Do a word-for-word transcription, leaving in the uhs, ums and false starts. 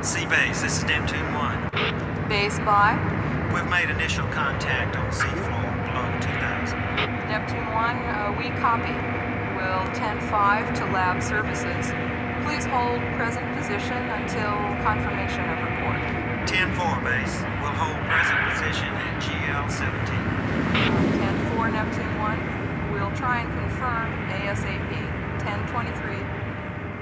C-Base, this is Neptune one. Base by? We've made initial contact on seafloor below two thousand. Neptune one, uh, we copy. We'll ten five to lab services. Please hold present position until confirmation of report. ten four, Base. We'll hold present position at G L seventeen. ten four, Neptune one. We'll try and confirm ASAP. ten twenty-three.